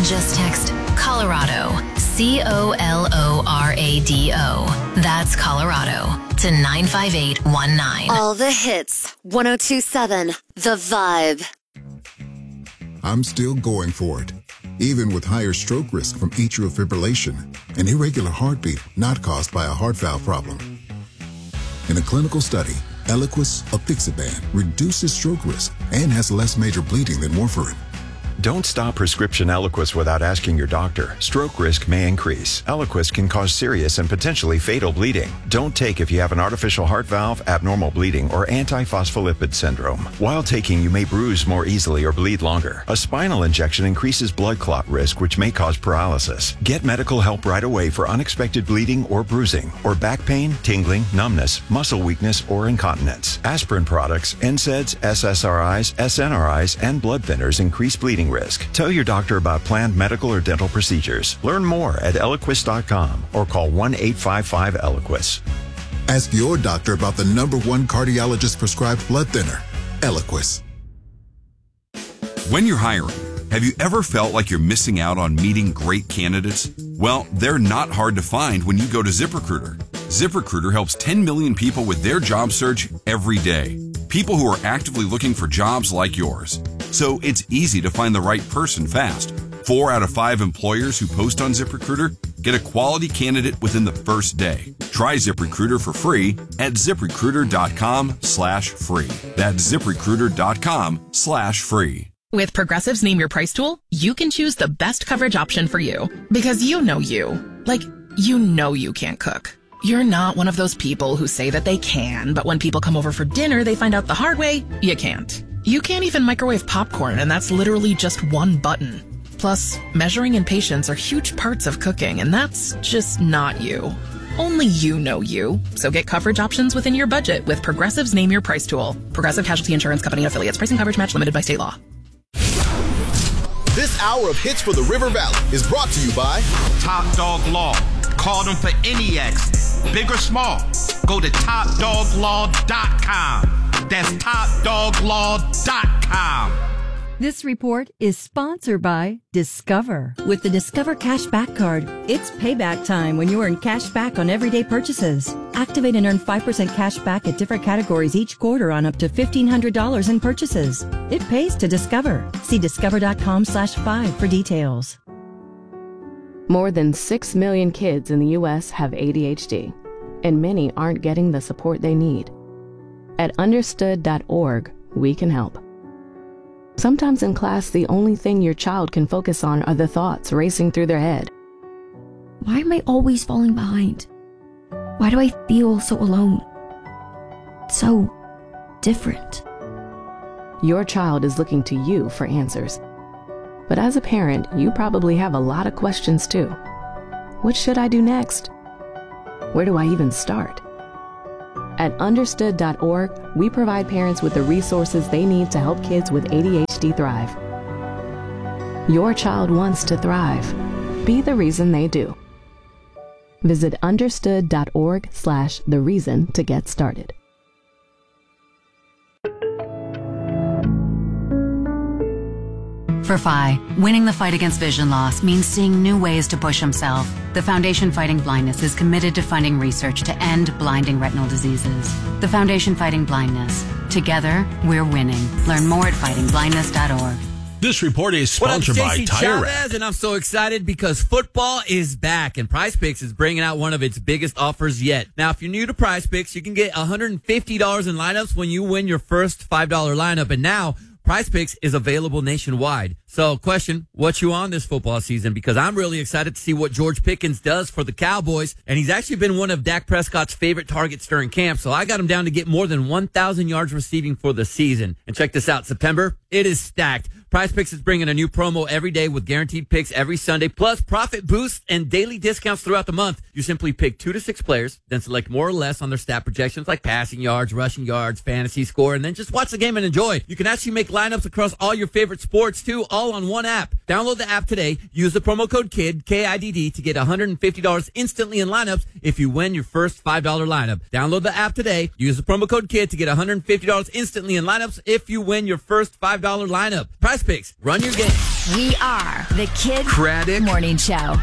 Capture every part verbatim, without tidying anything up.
Just text Colorado, C O L O R A D O. That's Colorado to nine five eight one nine. All the hits, one oh two point seven, The Vibe. I'm still going for it, even with higher stroke risk from atrial fibrillation, an irregular heartbeat not caused by a heart valve problem. In a clinical study, Eliquis apixaban reduces stroke risk and has less major bleeding than warfarin. Don't stop prescription Eliquis without asking your doctor. Stroke risk may increase. Eliquis can cause serious and potentially fatal bleeding. Don't take if you have an artificial heart valve, abnormal bleeding, or antiphospholipid syndrome. While taking, you may bruise more easily or bleed longer. A spinal injection increases blood clot risk, which may cause paralysis. Get medical help right away for unexpected bleeding or bruising, or back pain, tingling, numbness, muscle weakness, or incontinence. Aspirin products, N SAIDs, S S R Is, S N R Is, and blood thinners increase bleeding risk. Tell your doctor about planned medical or dental procedures. Learn more at Eliquis dot com or call one eight five five Eliquis. Ask your doctor about the number one cardiologist prescribed blood thinner, Eliquis. When you're hiring, have you ever felt like you're missing out on meeting great candidates? Well, they're not hard to find when you go to ZipRecruiter. ZipRecruiter helps ten million people with their job search every day. People who are actively looking for jobs like yours. So it's easy to find the right person fast. Four out of five employers who post on ZipRecruiter get a quality candidate within the first day. Try ZipRecruiter for free at ZipRecruiter.com slash free. That's ZipRecruiter.com slash free. With Progressive's Name Your Price tool, you can choose the best coverage option for you. Because you know you. Like, you know you can't cook. You're not one of those people who say that they can, but when people come over for dinner, they find out the hard way, you can't. You can't even microwave popcorn, and that's literally just one button. Plus, measuring and patience are huge parts of cooking, and that's just not you. Only you know you. So get coverage options within your budget with Progressive's Name Your Price tool. Progressive Casualty Insurance Company and affiliates. Price and coverage match limited by state law. This hour of Hits for the River Valley is brought to you by Top Dog Law. Call them for any accident, big or small. Go to top dog law dot com. That's top dog law dot com. This report is sponsored by Discover. With the Discover Cashback Card, it's payback time when you earn cash back on everyday purchases. Activate and earn five percent cash back at different categories each quarter on up to fifteen hundred dollars in purchases. It pays to Discover. See discover.com slash five for details. More than six million kids in the U S have A D H D, and many aren't getting the support they need. At understood dot org, we can help. Sometimes in class, the only thing your child can focus on are the thoughts racing through their head. Why am I always falling behind? Why do I feel so alone? So different. Your child is looking to you for answers. But as a parent, you probably have a lot of questions too. What should I do next? Where do I even start? At understood dot org, we provide parents with the resources they need to help kids with A D H D thrive. Your child wants to thrive. Be the reason they do. Visit understood dot org slash the reason to get started. For Phi, winning the fight against vision loss means seeing new ways to push himself. The Foundation Fighting Blindness is committed to funding research to end blinding retinal diseases. The Foundation Fighting Blindness. Together, we're winning. Learn more at fighting blindness dot org. This report is sponsored what up, by Stacey Tire Chavez, Rack. and I'm so excited because football is back, and PrizePicks is bringing out one of its biggest offers yet. Now, if you're new to PrizePicks, you can get one hundred fifty dollars in lineups when you win your first five dollar lineup, and now PrizePicks is available nationwide. So, question, what you on this football season? Because I'm really excited to see what George Pickens does for the Cowboys, and he's actually been one of Dak Prescott's favorite targets during camp, so I got him down to get more than one thousand yards receiving for the season. And check this out, September, it is stacked. PrizePicks is bringing a new promo every day with guaranteed picks every Sunday, plus profit boosts and daily discounts throughout the month. You simply pick two to six players, then select more or less on their stat projections like passing yards, rushing yards, fantasy score, and then just watch the game and enjoy. You can actually make lineups across all your favorite sports, too, all on one app. Download the app today. Use the promo code KID, K I D D, to get one hundred fifty dollars instantly in lineups if you win your first five dollar lineup. Download the app today. Use the promo code KID to get one hundred fifty dollars instantly in lineups if you win your first five dollar lineup. Prize Prize Picks. Run your game. We are the Kid Craddock Morning Show.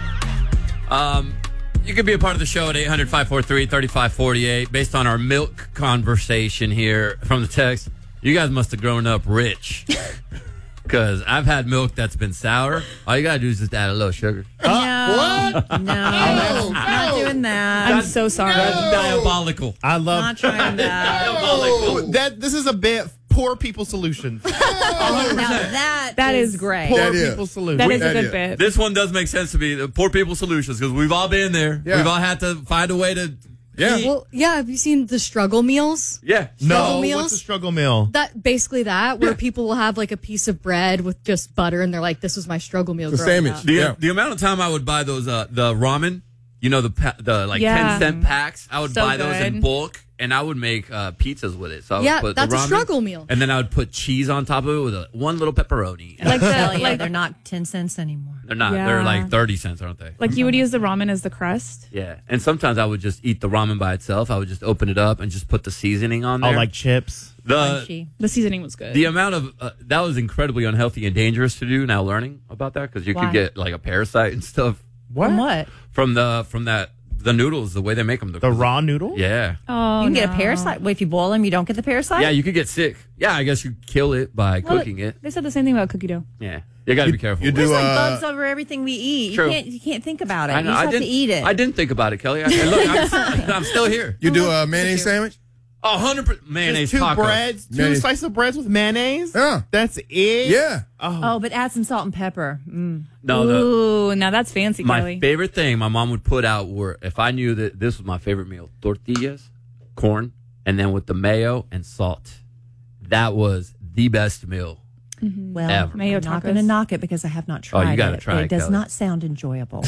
Um, you can be a part of the show at eight hundred, five four three, three five four eight. Based on our milk conversation here from the text, you guys must have grown up rich. Because I've had milk that's been sour. All you got to do is just add a little sugar. No. What? No. No. Not doing that. I'm so sorry. That's diabolical. I love Not trying that. Diabolical. that. This is a bit poor people solution. Oh, now that, That is, is great. Poor That is. people solution. That is That a good is. bit. This one does make sense to me. The poor people solutions, because we've all been there. Yeah. We've all had to find a way to. Yeah. eat. Well, yeah. Have you seen the struggle meals? Yeah. Struggle No. meals? What's a struggle meal? That basically that where people will have like a piece of bread with just butter, and they're like, "This was my struggle meal." The growing sandwich. up. The, Yeah. the amount of time I would buy those, uh, the ramen, you know, the pa- the like Yeah. ten cent packs, I would So buy those in good. bulk, and I would make uh, pizzas with it. So I would Yeah, put that's the a ramen, struggle meal. And then I would put cheese on top of it with a, one little pepperoni. Like the, Hell yeah, like, they're not ten cents anymore. They're not. Yeah. They're like thirty cents, aren't they? like you would use the ramen as the crust. Yeah. And sometimes I would just eat the ramen by itself. I would just open it up and just put the seasoning on Oh, there. like chips. the Crunchy. The seasoning was good. the amount of uh, that was incredibly unhealthy and dangerous to do. Now learning about that, because you Why? could get like a parasite and stuff What? From what? from the from that the noodles, the way they make them. The raw noodle? Yeah. oh, You can get no. a parasite. Well, if you boil them, you don't get the parasite? Yeah, you could get sick. Yeah, I guess you kill it by Well, cooking it. They said the same thing about cookie dough. Yeah, you got to be careful. you with do, it. There's like uh, bugs over everything we eat. True. You can't, you can't think about it. I know. You just I have to didn't eat it. I didn't think about it, Kelly. I, and look, I'm, I'm still here. You do a mayonnaise sandwich? A hundred percent mayonnaise Just two taco. breads, two Mayonnaise. slices of breads with mayonnaise? Yeah. That's it? Yeah. Oh. Oh, but add some salt and pepper. Mm. No, the, Ooh, now that's fancy, my Kelly. favorite thing my mom would put out were, if I knew that this was my favorite meal, tortillas, corn, and then with the mayo and salt. That was the best meal. Mm-hmm. Well, Ever. Mayo I'm not tacos. going to knock it because I have not Oh, tried you gotta it. try it it, does Kelly. not sound enjoyable.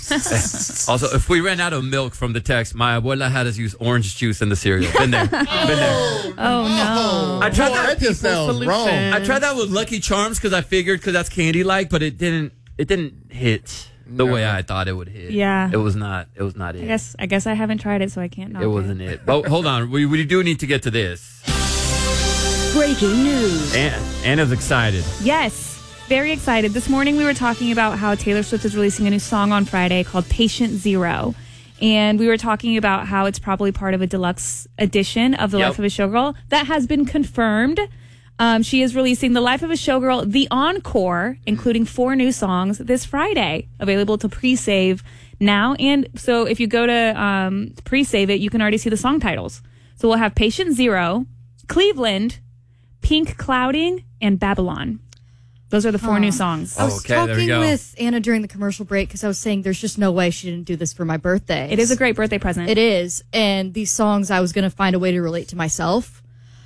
Also, if we ran out of milk from the text, my abuela had us use orange juice in the cereal. Been there. Been there. Oh, no. I tried Boy, that. that just sounds solution. wrong. I tried that with Lucky Charms because I figured because that's candy like, but it didn't. It didn't hit the No. way I thought it would hit. Yeah. It was not. It was not it. I guess I guess I haven't tried it, so I can't knock it wasn't it. But hold on, we we do need to get to this. Breaking news. Anna, Anna's excited. Yes, very excited. This morning we were talking about how Taylor Swift is releasing a new song on Friday called Patient Zero. And we were talking about how it's probably part of a deluxe edition of The Yep. Life of a Showgirl. That has been confirmed. Um, she is releasing The Life of a Showgirl, The Encore, including four new songs this Friday, available to pre-save now. And so if you go to um, pre-save it, you can already see the song titles. So we'll have Patient Zero, Cleveland, Pink Clouding, and Babylon. Those are the four Huh. new songs. I was Okay, there we talking go. with Anna during the commercial break because I was saying there's just no way she didn't do this for my birthday. It is a great birthday present. It is. And these songs, I was going to find a way to relate to myself.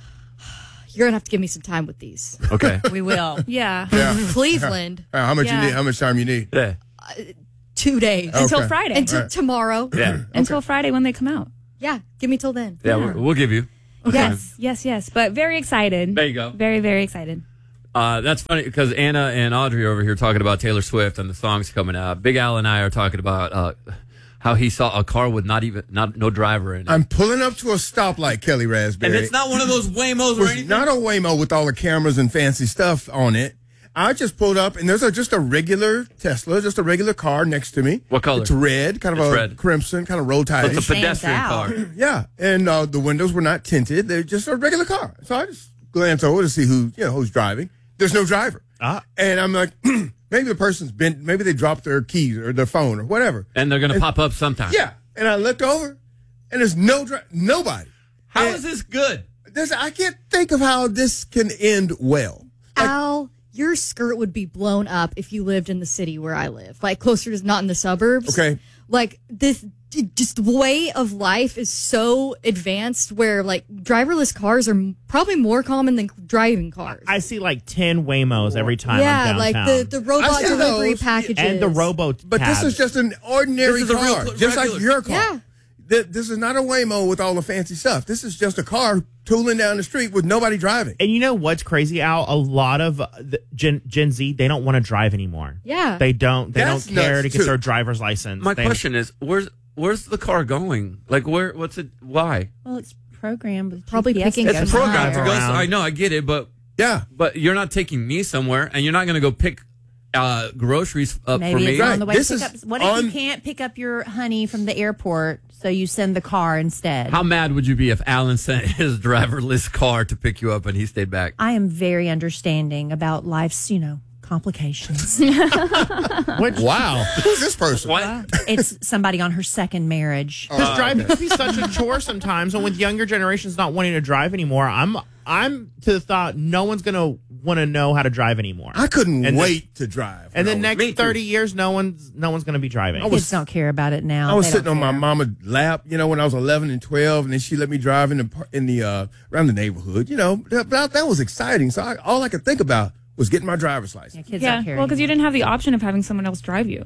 You're going to have to give me some time with these. Okay. We will. Yeah. Yeah. Cleveland, Uh, how much Yeah. you need? How much time you need? Yeah. two days. Okay. Until Friday. Until Right. tomorrow. Yeah. Until Friday when they come out. Yeah, give me till then. Yeah. We'll, we'll give you. Yes, yes, yes. But very excited. There you go. Very, very excited. Uh, that's funny because Anna and Audrey are over here talking about Taylor Swift and the songs coming out. Big Al and I are talking about uh, how he saw a car with not even not no driver in it. I'm pulling up to a stoplight, Kelly Raspberry. And it's not one of those Waymos or It's anything. not a Waymo with all the cameras and fancy stuff on it. I just pulled up, and there's a, just a regular Tesla, just a regular car next to me. What color? It's red, kind of It's a red. crimson, kind of roll So tide. it's a pedestrian out. car. Yeah, and uh, the windows were not tinted. They're just a regular car. So I just glanced over to see who, you know, who's driving. There's no driver. Ah. And I'm like, maybe the person's been, maybe they dropped their keys or their phone or whatever. And they're going to And- pop up sometime. Yeah. And I looked over, and there's no dri- nobody. How And is this good? There's, I can't think of how this can end well. Al, your skirt would be blown up if you lived in the city where I live, like closer to not in the suburbs. Okay. Like this, just the way of life is so advanced where like driverless cars are m- probably more common than driving cars. I see like ten Waymos every time yeah, I'm like downtown. the, the robot I see delivery those. packages. and the robo But this cabs. is just an ordinary This is a real car, cl- just regular- like your car. Yeah. Th- This is not a Waymo with all the fancy stuff. This is just a car tooling down the street with nobody driving. And you know what's crazy, Al? A lot of uh, the Gen, Gen Z, they don't want to drive anymore. Yeah. They don't. They That's don't care nuts, to get too. their driver's license. My They- question is, where's where's the car going? Like, where? What's it? Why? Well, it's programmed with Probably G P S picking to up go It's some programmed to drive go. around. I know, I get it, but Yeah. But you're not taking me somewhere, and you're not going to go pick uh, groceries up Maybe for me. it's on the way This to pick is up. What if un- you can't pick up your honey from the airport, so you send the car instead? How mad would you be if Alan sent his driverless car to pick you up and he stayed back? I am very understanding about life's, you know, complications. Which, wow. Who's this person? What? It's somebody on her second marriage. Because driving can be such a chore sometimes, and with younger generations not wanting to drive anymore, I'm I'm to the thought no one's gonna want to know how to drive anymore. I couldn't And wait to drive. And the when I was- next thirty years, no one's no one's gonna be driving. Kids don't care about it now. I was They sitting don't on my care. mama's lap, you know, when I was eleven and twelve, and then she let me drive in the par- in the uh, around the neighborhood, you know. That, that, that was exciting. So I, all I could think about was getting my driver's license. Yeah, kids Yeah, don't care. well, because you didn't have the option of having someone else drive you,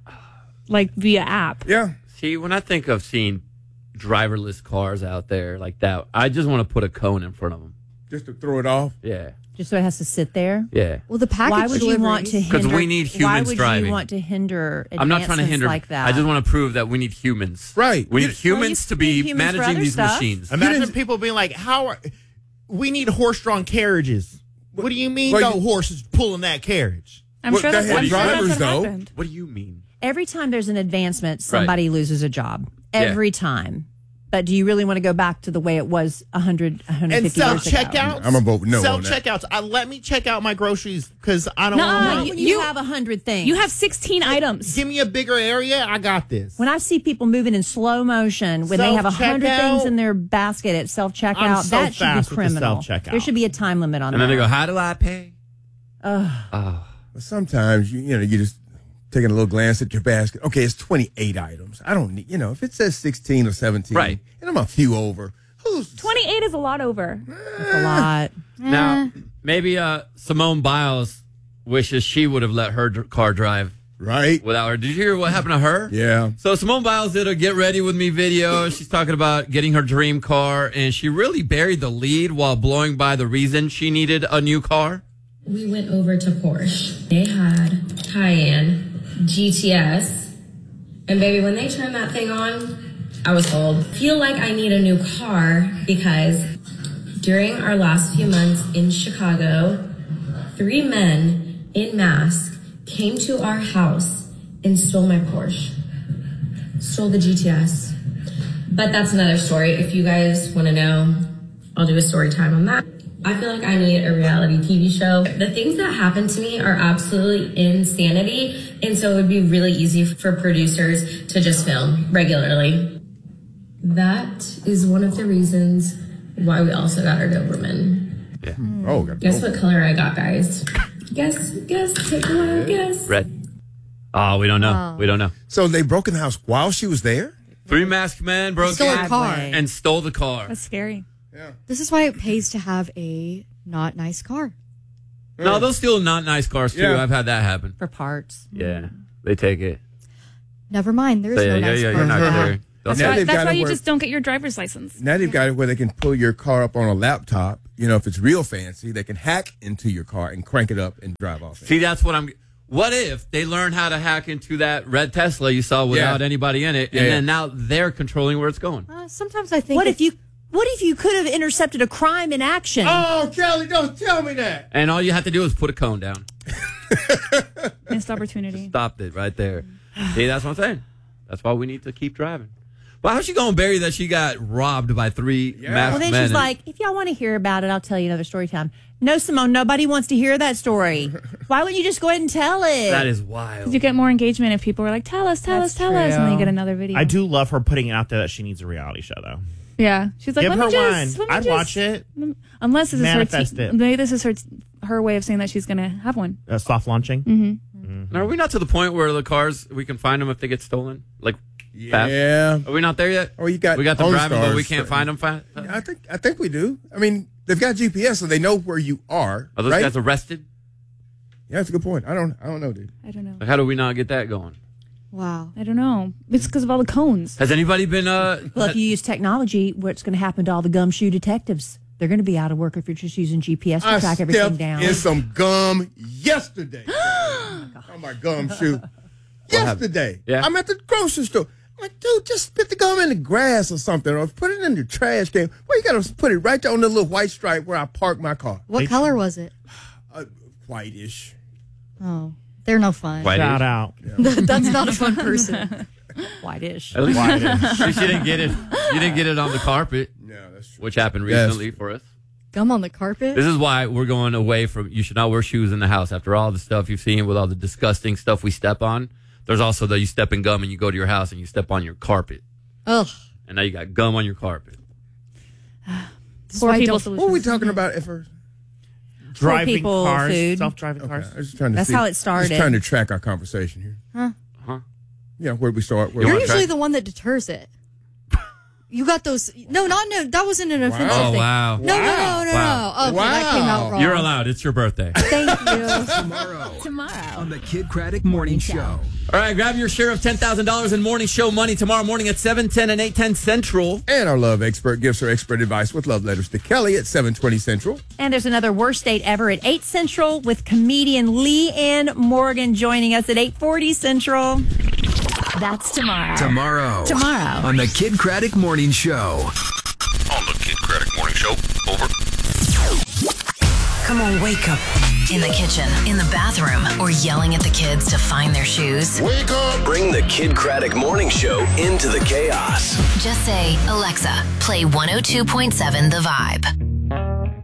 like via app. Yeah. See, when I think of seeing driverless cars out there like that, I just want to put a cone in front of them. Just to throw it off? Yeah. Just so it has to sit there. Yeah. Well, the package Why would you want to Because hinder? we need Why humans would driving. you want to hinder? I'm not trying to advancements hinder like that. I just want to prove that we need humans. Right. We need Well, humans you to be need humans for managing other these stuff. machines. Imagine people being like, "How are we need horse-drawn carriages? What do you mean? Well, no you- horses pulling that carriage? I'm Well, sure they that's, had I'm sure that's drivers, what though. happened. What do you mean? Every time there's an advancement, somebody loses a job. Every Yeah. time. But do you really want to go back to the way it was one hundred, one hundred And fifty years ago? self-checkouts. I'm gonna vote no on that. Self-checkouts. Uh, let me check out my groceries because I don't. No, want you, to you have a hundred things. You have sixteen items. Give me a bigger area. I got this. When I see people moving in slow motion, when they have a hundred Self-checkout. things in their basket at self I'm checkout, so that should fast be with the criminal. self-checkout. There should be a time limit on And that. then they go, how do I pay? Ugh. Oh. But sometimes, you, you know, you just taking a little glance at your basket. Okay, it's twenty-eight items. I don't need, you know, if it says sixteen or seventeen, Right. and I'm a few over, who's twenty-eight is a lot over. That's a lot. Now, maybe uh, Simone Biles wishes she would have let her dr- car drive right without her. Did you hear what happened to her? Yeah. So Simone Biles did a Get Ready With Me video. She's talking about getting her dream car, and she really buried the lead while blowing by the reason she needed a new car. We went over to Porsche. They had Cayenne, G T S, and baby, when they turned that thing on, I was sold. Feel like I need a new car because during our last few months in Chicago, three men in masks came to our house and stole my Porsche. Stole the G T S. But that's another story. If you guys want to know, I'll do a story time on that. I feel like I need a reality T V show. The things that happen to me are absolutely insanity. And so it would be really easy for producers to just film regularly. That is one of the reasons why we also got our Doberman. Yeah. Oh, got Guess what color I got, guys? Guess, guess, take a wild guess. Red. Oh, we don't know. Oh. We don't know. So they broke in the house while she was there? Three masked men broke Stole in her car. and stole the car. That's scary. This is why it pays to have a not nice car. No, they'll steal not nice cars too. Yeah. I've had that happen. For parts. Yeah, they take it. Never mind. There is So, yeah, no yeah, nice yeah, car. you're not clear. They'll That's Now why, they've that's got why it you where- just don't get your driver's license. Now they've got it where they can pull your car up on a laptop. You know, if it's real fancy, they can hack into your car and crank it up and drive off. See, that's what I'm. What if they learn how to hack into that red Tesla you saw without Yeah. anybody in it, Yeah, and yeah. then now they're controlling where it's going? Uh, sometimes I think. What it- if you? What if you could have intercepted a crime in action? Oh, Kelly, don't tell me that. And all you have to do is put a cone down. Missed opportunity. Stopped it right there. See, that's what I'm saying. That's why we need to keep driving. Well, how's she going to bury that she got robbed by three masked Well, then men? she's like, if y'all want to hear about it, I'll tell you another story time. No, Simone, nobody wants to hear that story. Why wouldn't you just go ahead and tell it? That is wild. You get more engagement if people are like, tell us, tell That's us, tell us, and then true. you get another video. I do love her putting it out there that she needs a reality show, though. Yeah, she's like, Give let her me just, one. let me I'd just- watch it. Unless this is her, Manifest te- it. maybe this is her her way of saying that she's gonna have one. Uh, soft launching. Mm-hmm. Now, are we not to the point where the cars, we can find them if they get stolen? Like, fast? Yeah. Are we not there yet? Or you got We got them driving, but we OnStars. can't find them fast? I think I think we do. I mean, they've got G P S, so they know where you are. Are those right? guys arrested? Yeah, that's a good point. I don't. I don't know, dude. I don't know. Like, how do we not get that going? Wow. I don't know. It's because of all the cones. Has anybody been, uh, Well, if you use technology, what's going to happen to all the gumshoe detectives? They're going to be out of work if you're just using G P S to I track everything stepped down. in some gum yesterday. Oh my gum shoe. Yesterday. Yeah. I'm at the grocery store. I'm like, dude, just spit the gum in the grass or something, or put it in the trash can. Well, you got to put it right there on the little white stripe where I park my car. What color was it? Uh, whitish. Oh, they're no fun. Whitish. Shout out. That's not a fun person. Whitish. At least, Whitish. at least you didn't get it. You didn't get it on the carpet. Yeah, that's true. Which happened Yes. recently for us. Gum on the carpet? This is why we're going away from. You should not wear shoes in the house after all the stuff you've seen with all the disgusting stuff we step on. There's also the you step in gum and you go to your house and you step on your carpet. Ugh. And now you got gum on your carpet. Poor people What were we talking about at first? Driving people cars, food. self-driving Okay, cars. I was just trying to That's see- how it Just started. trying to track our conversation here. Huh? Huh? Yeah, where did we start? Where You're we- usually the one that deters it. You got those. No, not no. That wasn't an offensive Oh, thing. wow. No, no, no, no, Wow. no. Okay, that came out wrong. You're allowed. It's your birthday. Thank you. Tomorrow. Tomorrow. On the Kid Craddock Morning Show. All right, grab your share of ten thousand dollars in morning show money tomorrow morning at seven ten and eight ten Central. And our love expert gives her expert advice with love letters to Kelly at seven twenty Central. And there's another worst date ever at eight Central with comedian Lee Ann Morgan joining us at eight forty Central. That's tomorrow. Tomorrow. Tomorrow. On the Kid Craddock Morning Show. On the Kid Craddock Morning Show. Over. Come on, wake up. In the kitchen, in the bathroom, or yelling at the kids to find their shoes. Wake up! Bring the Kid Craddock Morning Show into the chaos. Just say, Alexa, play one oh two point seven The Vibe.